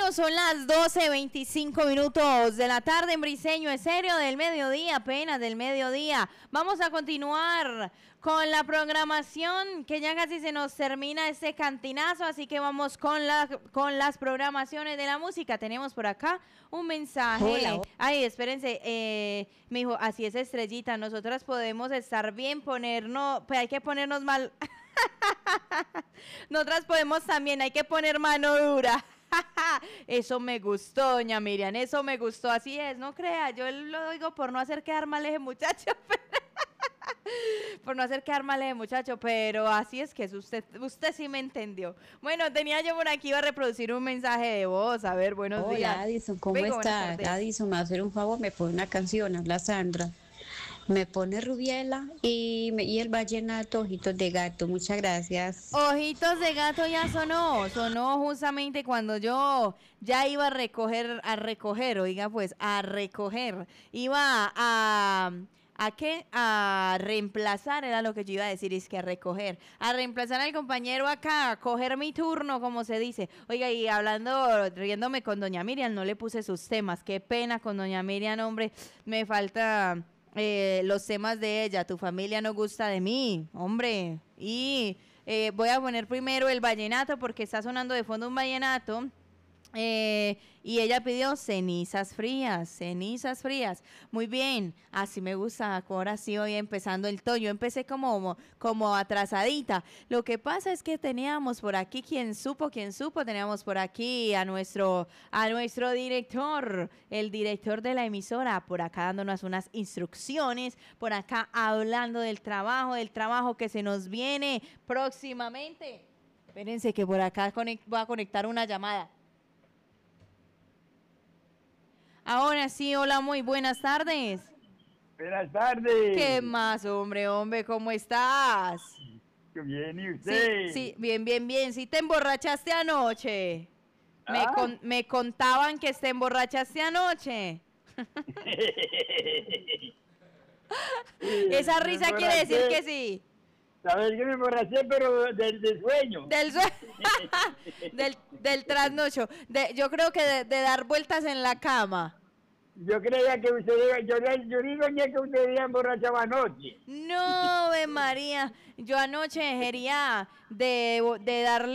Bueno, son las 12:25 de la tarde en Briseño, Estéreo del mediodía, apenas del mediodía. Vamos a continuar con la programación, que ya casi se nos termina este cantinazo, así que vamos con las programaciones de la música. Tenemos por acá un mensaje. Hola. Ay, espérense, me dijo, así es Estrellita, nosotras podemos estar bien, pero hay que ponernos mal. Nosotras podemos también, hay que poner mano dura. Eso me gustó, doña Miriam, eso me gustó, así es, no crea, yo lo digo por no hacer quedar mal ese muchacho, por no hacer quedar mal ese muchacho, pero así es que es usted sí me entendió. Bueno, tenía yo por aquí, iba a reproducir un mensaje de voz, a ver, buenos días. Hola, Addison, ¿cómo Venga, estás? Addison, me va a hacer un favor, me pone una canción, habla Sandra. Me pone Rubiela y el vallenato Ojitos de Gato. Muchas gracias. Ojitos de Gato ya sonó justamente cuando yo ya iba a recoger, oiga pues, a recoger, iba a reemplazar, era lo que yo iba a decir, es que a recoger, a reemplazar al compañero acá, a coger mi turno, como se dice. Oiga, y riéndome con doña Miriam, no le puse sus temas, qué pena con doña Miriam, hombre, me falta... los temas de ella, tu familia no gusta de mí, hombre, y voy a poner primero el vallenato porque está sonando de fondo un vallenato. Y ella pidió cenizas frías. Muy bien, así me gusta. Ahora sí voy empezando el tono. Yo empecé como atrasadita. Lo que pasa es que teníamos por aquí, quien supo, teníamos por aquí a nuestro director, el director de la emisora, por acá dándonos unas instrucciones, por acá hablando del trabajo que se nos viene próximamente. Espérense que por acá voy a conectar una llamada. Ahora sí, hola, muy buenas tardes. Buenas tardes. ¿Qué más, hombre, cómo estás? Bien, ¿y usted? Sí, bien. ¿Sí te emborrachaste anoche? ¿Ah? Me contaban que te emborrachaste anoche. Esa risa quiere decir que sí. Sabes que me emborraché, pero del sueño. Del trasnocho. Yo creo que de dar vueltas en la cama. Yo creía que usted, yo ni soñé que usted había emborrachado anoche. No, María, yo anoche quería de darle